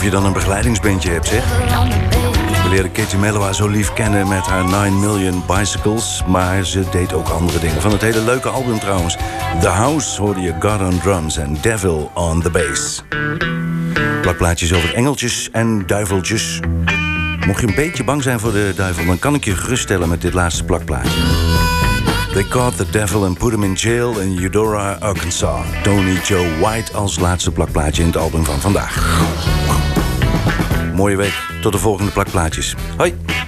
je dan een begeleidingsbandje hebt, zeg. We leren Katie Melua zo lief kennen met haar 9 Million Bicycles. Maar ze deed ook andere dingen. Van het hele leuke album trouwens. The House hoorde je God on Drums en Devil on the Bass. Plakplaatjes over engeltjes en duiveltjes. Mocht je een beetje bang zijn voor de duivel, dan kan ik je geruststellen met dit laatste plakplaatje. They caught the devil and put him in jail in Eudora, Arkansas. Tony Joe White als laatste plakplaatje in het album van vandaag. Mooie week. Tot de volgende plakplaatjes. Hoi!